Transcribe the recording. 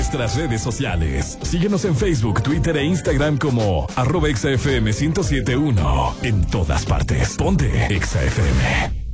nuestras redes sociales. Síguenos en Facebook, Twitter e Instagram como @ExaFM 1071. En todas partes. Ponte Exa FM.